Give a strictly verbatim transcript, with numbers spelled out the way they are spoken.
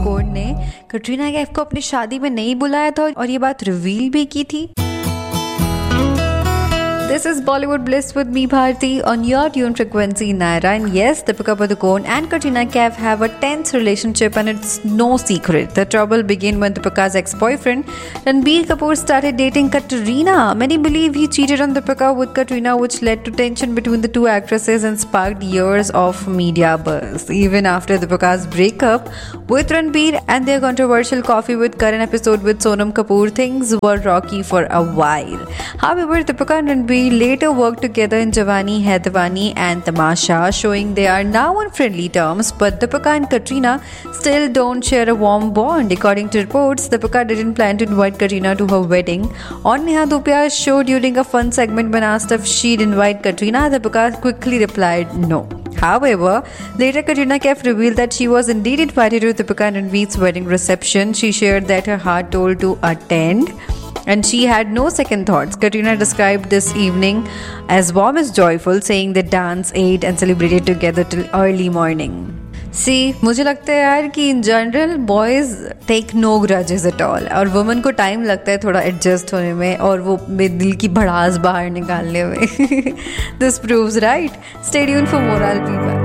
पदुकोण ने कटरीना कैफ को अपनी शादी में नहीं बुलाया था और ये बात रिवील भी की थी। This is Bollywood Bliss with me Bharti on your tune frequency Naira, and yes, Deepika Padukone and Katrina Kaif have a tense relationship and it's no secret. The trouble began when Deepika's ex-boyfriend Ranbir Kapoor started dating Katrina. Many believe he cheated on Deepika with Katrina, which led to tension between the two actresses and sparked years of media buzz. Even after Deepika's breakup with Ranbir and their controversial Coffee with Karan episode with Sonam Kapoor, things were rocky for a while. However, Deepika and Ranbir later worked together in Jawani Hai Diwani and Tamasha, showing they are now on friendly terms, but Deepika and Katrina still don't share a warm bond. According to reports, Deepika didn't plan to invite Katrina to her wedding. On Neha Dhupia's show during a fun segment when asked if she'd invite Katrina, Deepika quickly replied no. However, later Katrina Kaif revealed that she was indeed invited to Deepika and Ranveer's wedding reception. She shared that her heart told to attend and she had no second thoughts. Katrina described this evening as warm as joyful, saying they danced, ate and celebrated together till early morning. See, मुझे लगता है यार कि in general boys take no grudges at all और women को time लगता है थोड़ा एडजस्ट होने में और वो दिल की भड़ास बाहर निकालने में. This proves right. Stay tuned for more. I'll be back.